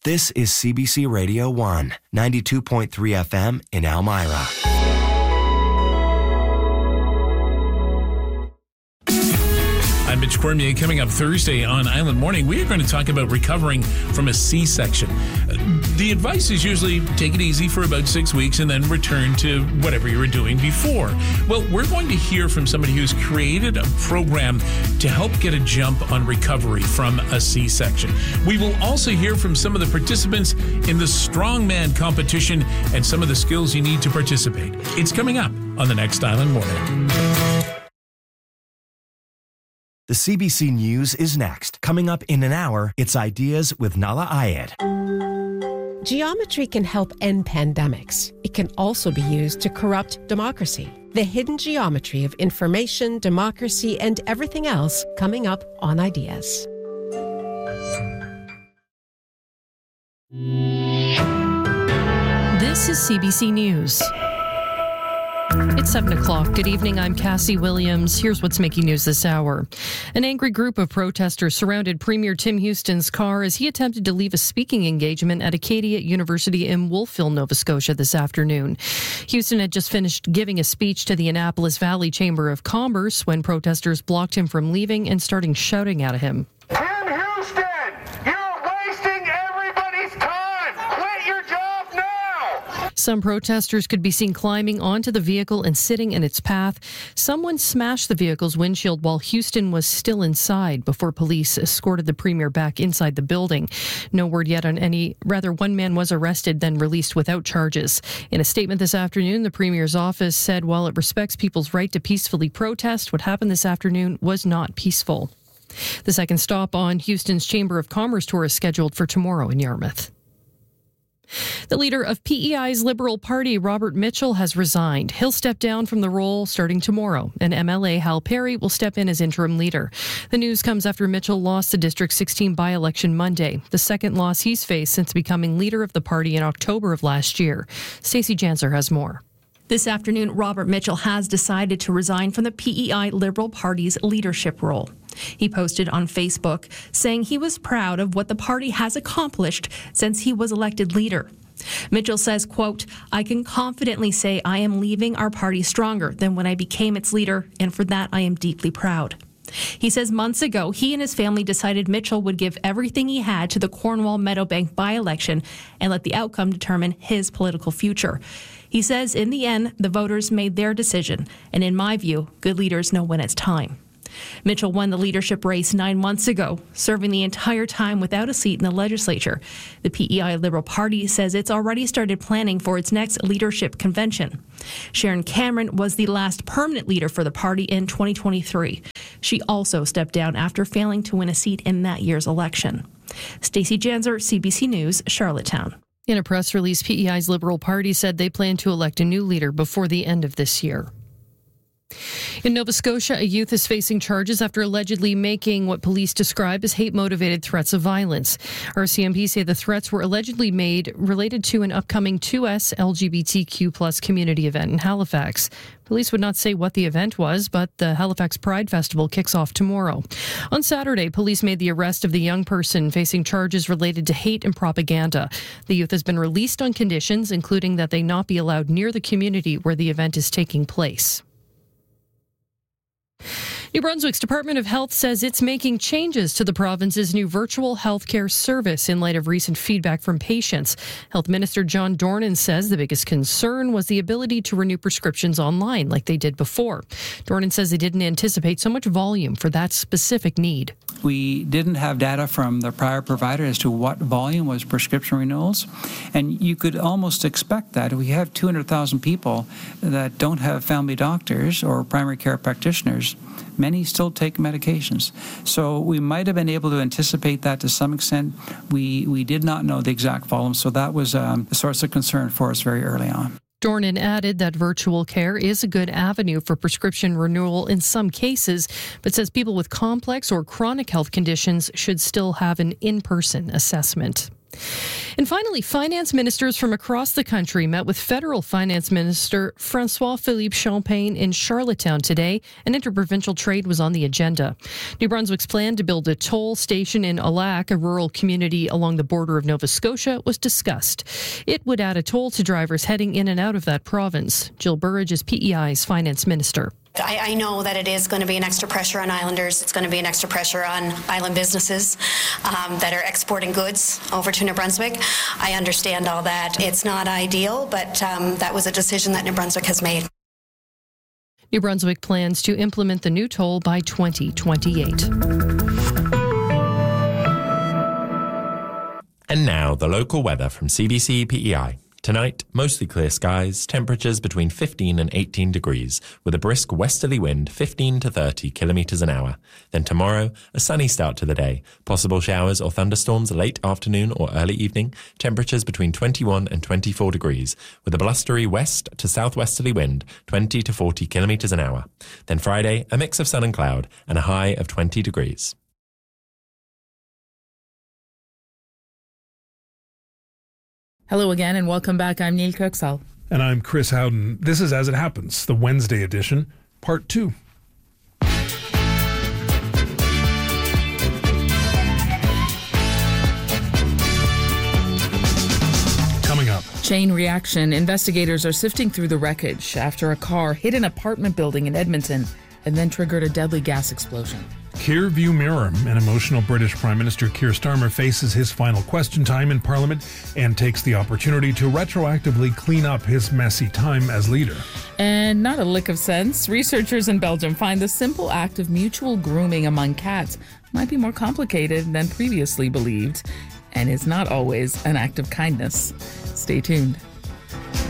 This is CBC Radio 1, 92.3 FM in Elmira. I'm Mitch Cormier. Coming up Thursday on Island Morning, we are going to talk about recovering from a C-section. The advice is usually take it easy for about 6 weeks and then return to whatever you were doing before. Well, we're going to hear from somebody who's created a program to help get a jump on recovery from a C-section. We will also hear from some of the participants in the strongman competition and some of the skills you need to participate. It's coming up on the next Island Morning. The CBC News is next. Coming up in an hour, it's Ideas with Nala Ayed. Geometry can help end pandemics. It can also be used to corrupt democracy. The hidden geometry of information, democracy, and everything else coming up on Ideas. This is CBC News. It's 7 o'clock. Good evening. I'm Cassie Williams. Here's what's making news this hour. An angry group of protesters surrounded Premier Tim Houston's car as he attempted to leave a speaking engagement at Acadia University in Wolfville, Nova Scotia this afternoon. Houston had just finished giving a speech to the Annapolis Valley Chamber of Commerce when protesters blocked him from leaving and starting shouting at him. Some protesters could be seen climbing onto the vehicle and sitting in its path. Someone smashed the vehicle's windshield while Houston was still inside before police escorted the premier back inside the building. No word yet on any. Rather, one man was arrested, then released without charges. In a statement this afternoon, the premier's office said while it respects people's right to peacefully protest, what happened this afternoon was not peaceful. The second stop on Houston's Chamber of Commerce tour is scheduled for tomorrow in Yarmouth. The leader of PEI's Liberal Party, Robert Mitchell, has resigned. He'll step down from the role starting tomorrow, and MLA Hal Perry will step in as interim leader. The news comes after Mitchell lost the District 16 by-election Monday, the second loss he's faced since becoming leader of the party in October of last year. Stacey Janser has more. This afternoon, Robert Mitchell has decided to resign from the PEI Liberal Party's leadership role. He posted on Facebook saying he was proud of what the party has accomplished since he was elected leader. Mitchell says, quote, "I can confidently say I am leaving our party stronger than when I became its leader, and for that I am deeply proud." He says months ago, he and his family decided Mitchell would give everything he had to the Cornwall Meadowbank by-election and let the outcome determine his political future. He says in the end, the voters made their decision, and in my view, good leaders know when it's time. Mitchell won the leadership race 9 months ago, serving the entire time without a seat in the legislature. The PEI Liberal Party says it's already started planning for its next leadership convention. Sharon Cameron was the last permanent leader for the party in 2023. She also stepped down after failing to win a seat in that year's election. Stacey Janser, CBC News, Charlottetown. In a press release, PEI's Liberal Party said they plan to elect a new leader before the end of this year. In Nova Scotia, a youth is facing charges after allegedly making what police describe as hate-motivated threats of violence. RCMP say the threats were allegedly made related to an upcoming 2S LGBTQ+ community event in Halifax. Police would not say what the event was, but the Halifax Pride Festival kicks off tomorrow. On Saturday, police made the arrest of the young person facing charges related to hate and propaganda. The youth has been released on conditions, including that they not be allowed near the community where the event is taking place. New Brunswick's Department of Health says it's making changes to the province's new virtual healthcare service in light of recent feedback from patients. Health Minister John Dornan says the biggest concern was the ability to renew prescriptions online like they did before. Dornan says they didn't anticipate so much volume for that specific need. We didn't have data from the prior provider as to what volume was prescription renewals, and you could almost expect that. We have 200,000 people that don't have family doctors or primary care practitioners. Many still take medications. So we might have been able to anticipate that to some extent. We did not know the exact volume, so that was a source of concern for us very early on. Dornan added that virtual care is a good avenue for prescription renewal in some cases, but says people with complex or chronic health conditions should still have an in-person assessment. And finally, finance ministers from across the country met with federal finance minister François-Philippe Champagne in Charlottetown today, and interprovincial trade was on the agenda. New Brunswick's plan to build a toll station in Alac, a rural community along the border of Nova Scotia, was discussed. It would add a toll to drivers heading in and out of that province. Jill Burridge is PEI's finance minister. I know that it is going to be an extra pressure on islanders. It's going to be an extra pressure on island businesses that are exporting goods over to New Brunswick. I understand all that. It's not ideal, but that was a decision that New Brunswick has made. New Brunswick plans to implement the new toll by 2028. And now, the local weather from CBC PEI. Tonight, mostly clear skies, temperatures between 15 and 18 degrees, with a brisk westerly wind 15 to 30 kilometres an hour. Then tomorrow, a sunny start to the day. Possible showers or thunderstorms late afternoon or early evening. Temperatures between 21 and 24 degrees, with a blustery west to southwesterly wind 20 to 40 kilometres an hour. Then Friday, a mix of sun and cloud, and a high of 20 degrees. Hello again and welcome back. I'm Neil Kirksall. And I'm Chris Howden. This is As It Happens, the Wednesday edition, part 2. Coming up. Chain reaction. Investigators are sifting through the wreckage after a car hit an apartment building in Edmonton and then triggered a deadly gas explosion. Rear View Mirror. An emotional British Prime Minister Keir Starmer faces his final question time in Parliament and takes the opportunity to retroactively clean up his messy time as leader. And not a lick of sense. Researchers in Belgium find the simple act of mutual grooming among cats might be more complicated than previously believed and is not always an act of kindness. Stay tuned.